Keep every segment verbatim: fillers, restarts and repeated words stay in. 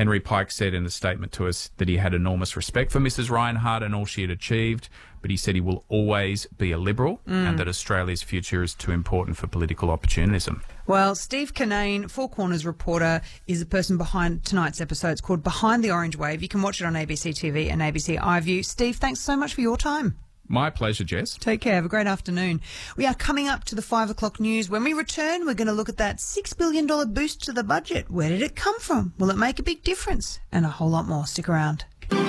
Henry Pike said in a statement to us that he had enormous respect for Missus Reinhardt and all she had achieved, but he said he will always be a Liberal mm. and that Australia's future is too important for political opportunism. Well, Steve Kinane, Four Corners reporter, is the person behind tonight's episode. It's called Behind the Orange Wave. You can watch it on A B C T V and A B C iView. Steve, thanks so much for your time. My pleasure, Jess. Take care. Have a great afternoon. We are coming up to the five o'clock news. When we return, we're going to look at that six billion dollars boost to the budget. Where did it come from? Will it make a big difference? And a whole lot more. Stick around.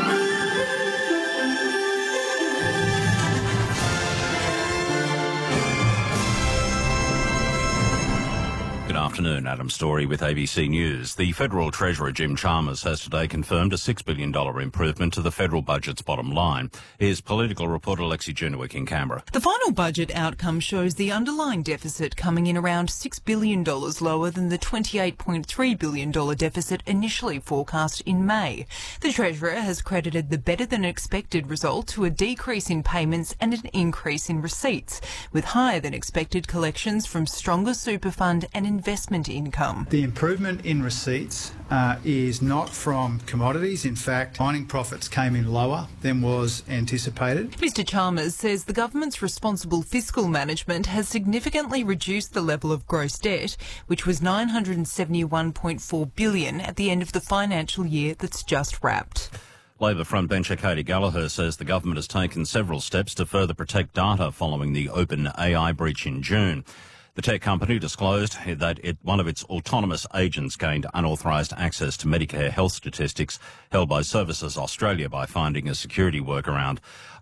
Good afternoon, Adam Story with A B C News. The Federal Treasurer Jim Chalmers has today confirmed a six billion dollars improvement to the federal budget's bottom line. Here's political reporter Lexi Junewick in Canberra. The final budget outcome shows the underlying deficit coming in around six billion dollars lower than the twenty-eight point three billion dollars deficit initially forecast in May. The Treasurer has credited the better-than-expected result to a decrease in payments and an increase in receipts, with higher-than-expected collections from stronger super fund and investment income. The improvement in receipts uh, is not from commodities. In fact, mining profits came in lower than was anticipated. Mister Chalmers says the government's responsible fiscal management has significantly reduced the level of gross debt, which was nine hundred seventy-one point four billion dollars at the end of the financial year that's just wrapped. Labor frontbencher Katie Gallagher says the government has taken several steps to further protect data following the OpenAI breach in June. The tech company disclosed that it, one of its autonomous agents gained unauthorised access to Medicare health statistics held by Services Australia by finding a security workaround.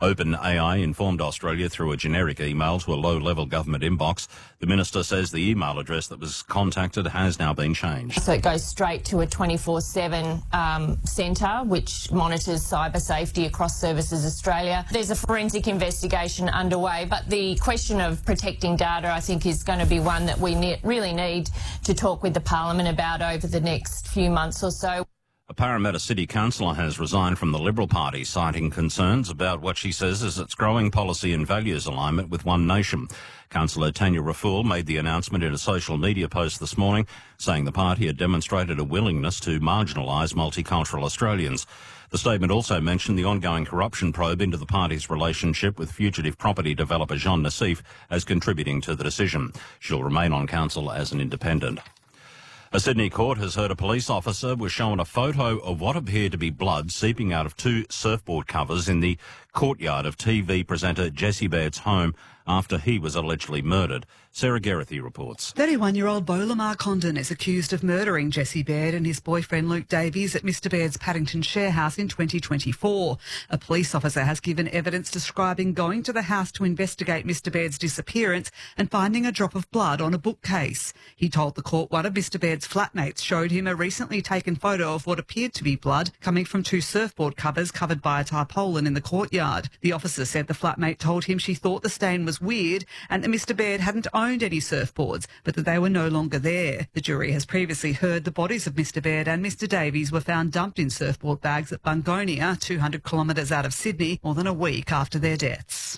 OpenAI informed Australia through a generic email to a low-level government inbox. The minister says the email address that was contacted has now been changed. So it goes straight to a twenty-four seven um, centre which monitors cyber safety across Services Australia. There's a forensic investigation underway, but the question of protecting data, I think, is going to be one that we ne- really need to talk with the Parliament about over the next few months or so. A Parramatta City councillor has resigned from the Liberal Party, citing concerns about what she says is its growing policy and values alignment with One Nation. Councillor Tanya Raffoul made the announcement in a social media post this morning, saying the party had demonstrated a willingness to marginalise multicultural Australians. The statement also mentioned the ongoing corruption probe into the party's relationship with fugitive property developer Jean Nassif as contributing to the decision. She'll remain on council as an independent. A Sydney court has heard a police officer was shown a photo of what appeared to be blood seeping out of two surfboard covers in the courtyard of T V presenter Jesse Baird's home after he was allegedly murdered. Sarah Geraghty reports. thirty-one-year-old Beau Lamar Condon is accused of murdering Jesse Baird and his boyfriend Luke Davies at Mister Baird's Paddington share house in twenty twenty-four. A police officer has given evidence describing going to the house to investigate Mister Baird's disappearance and finding a drop of blood on a bookcase. He told the court one of Mister Baird's flatmates showed him a recently taken photo of what appeared to be blood coming from two surfboard covers covered by a tarpaulin in the courtyard. The officer said the flatmate told him she thought the stain was weird and that Mister Baird hadn't owned any surfboards, but that they were no longer there. The jury has previously heard the bodies of Mister Baird and Mister Davies were found dumped in surfboard bags at Bungonia, two hundred kilometres out of Sydney, more than a week after their deaths.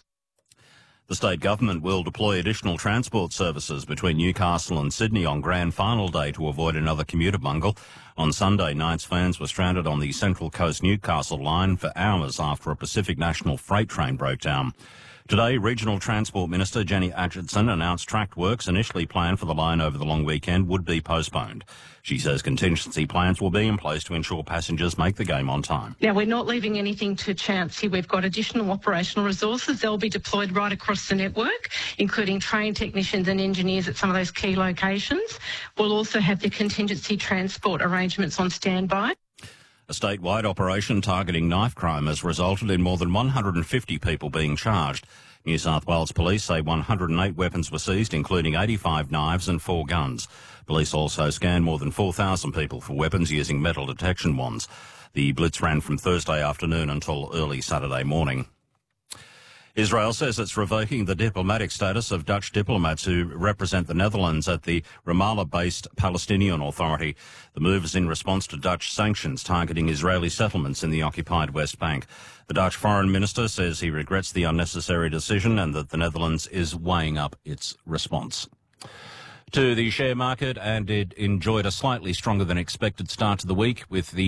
The state government will deploy additional transport services between Newcastle and Sydney on Grand Final Day to avoid another commuter bungle. On Sunday, Knights fans were stranded on the Central Coast Newcastle line for hours after a Pacific National freight train broke down. Today, Regional Transport Minister Jenny Atchison announced tracked works initially planned for the line over the long weekend would be postponed. She says contingency plans will be in place to ensure passengers make the game on time. Now, we're not leaving anything to chance here. We've got additional operational resources. They'll be deployed right across the network, including train technicians and engineers at some of those key locations. We'll also have the contingency transport arrangements on standby. A statewide operation targeting knife crime has resulted in more than one hundred fifty people being charged. New South Wales Police say one hundred eight weapons were seized, including eighty-five knives and four guns. Police also scanned more than four thousand people for weapons using metal detection wands. The blitz ran from Thursday afternoon until early Saturday morning. Israel says it's revoking the diplomatic status of Dutch diplomats who represent the Netherlands at the Ramallah-based Palestinian Authority. The move is in response to Dutch sanctions targeting Israeli settlements in the occupied West Bank. The Dutch foreign minister says he regrets the unnecessary decision and that the Netherlands is weighing up its response. To the share market, and it enjoyed a slightly stronger than expected start to the week with the